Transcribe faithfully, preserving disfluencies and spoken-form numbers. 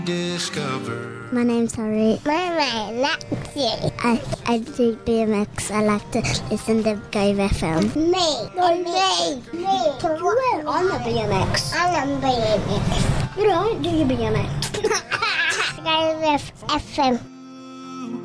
Discover. My name's Harry. My name's Lexi. I, I do B M X. I like to listen to Go F M. Me. No, me. Me. I'm a B M X. I'm a B M X. You don't do your B M X. Go F M.